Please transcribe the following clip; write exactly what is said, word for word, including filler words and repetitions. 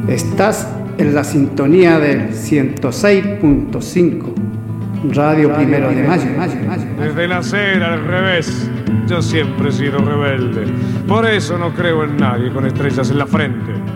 Estás en la sintonía del ciento seis punto cinco, Radio Primero de Mayo. Desde nacer al revés, yo siempre he sido rebelde. Por eso no creo en nadie con estrellas en la frente.